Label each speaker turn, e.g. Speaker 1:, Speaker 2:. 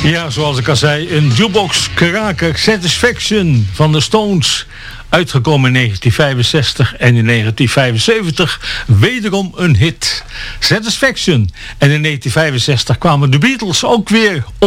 Speaker 1: Ja, zoals ik al zei, een jukebox kraker, Satisfaction van de Stones. Uitgekomen in 1965 en in 1975 wederom een hit. Satisfaction. En in 1965 kwamen de Beatles ook weer op